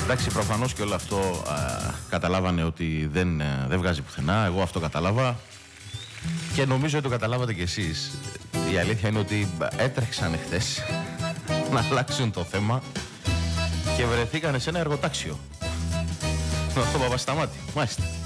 Εντάξει, προφανώς και όλο αυτό καταλάβανε ότι δεν βγάζει πουθενά. Εγώ αυτό κατάλαβα και νομίζω ότι το καταλάβατε κι εσείς. Η αλήθεια είναι ότι έτρεξαν χθες να αλλάξουν το θέμα και βρεθήκανε σε ένα εργοτάξιο. Αυτό Παπασταμάτη, μάλιστα.